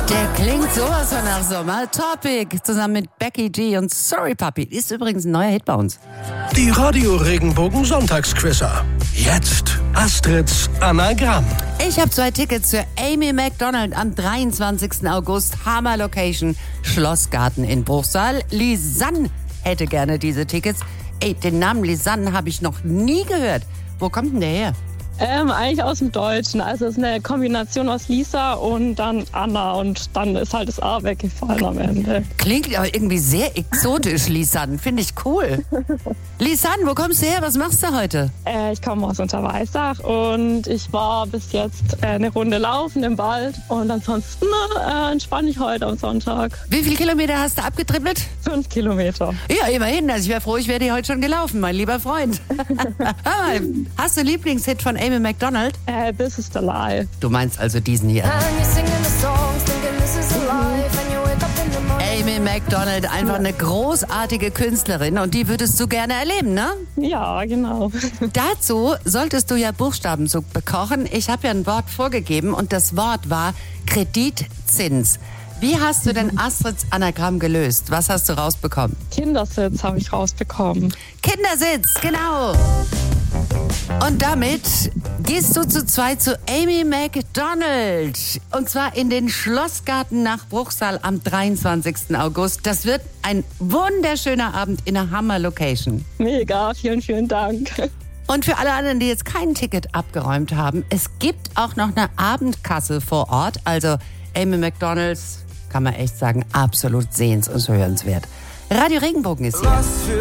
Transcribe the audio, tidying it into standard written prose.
Der klingt sowas von nach Sommer. Topic zusammen mit Becky G und Sorry Puppy. Ist übrigens ein neuer Hit bei uns. Die Radio-Regenbogen Sonntagsquizzer. Jetzt Astrids Anagramm. Ich habe 2 Tickets für Amy Macdonald am 23. August. Hammer Location, Schlossgarten in Bruchsal. Lisanne hätte gerne diese Tickets. Den Namen Lisanne habe ich noch nie gehört. Wo kommt denn der her? Eigentlich aus dem Deutschen. Also es ist eine Kombination aus Lisa und dann Anna und dann ist halt das A weggefallen am Ende. Klingt aber irgendwie sehr exotisch, Lisanne. Finde ich cool. Lisanne, wo kommst du her? Was machst du heute? Ich komme aus Unterweissach und ich war bis jetzt eine Runde laufen im Wald und ansonsten entspanne ich heute am Sonntag. Wie viele Kilometer hast du abgetrippelt? 5 Kilometer. Ja, immerhin. Also ich wäre froh, ich wäre dir heute schon gelaufen, mein lieber Freund. Hör mal, hast du Lieblingshit von Amy Macdonald? This is the Life. Du meinst also diesen hier. Amy Macdonald, einfach eine großartige Künstlerin und die würdest du gerne erleben, ne? Ja, genau. Dazu solltest du ja Buchstabenzug bekochen. Ich habe ja ein Wort vorgegeben und das Wort war Kreditzins. Wie hast du denn Astrids Anagramm gelöst? Was hast du rausbekommen? Kindersitz habe ich rausbekommen. Kindersitz, genau. Und damit gehst du zu zweit zu Amy Macdonald. Und zwar in den Schlossgarten nach Bruchsal am 23. August. Das wird ein wunderschöner Abend in einer Hammer-Location. Mega, vielen, vielen Dank. Und für alle anderen, die jetzt kein Ticket abgeräumt haben, es gibt auch noch eine Abendkasse vor Ort. Also Amy Macdonalds, kann man echt sagen, absolut sehens- und hörenswert. Radio Regenbogen ist hier.